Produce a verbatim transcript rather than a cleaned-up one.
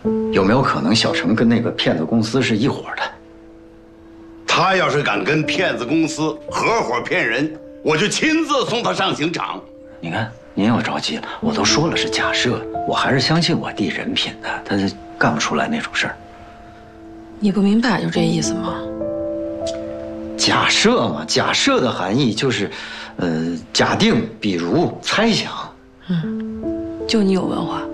有没有可能小程跟那个骗子公司是一伙的？ 他要是敢跟骗子公司合伙骗人，我就亲自送他上刑场。 你看，您又着急了。我都说了是假设，我还是相信我弟人品的，他干不出来那种事儿。 你不明白就这意思吗？ 假设嘛，假设的含义就是，呃，假定、比如、猜想。 嗯，就你有文化。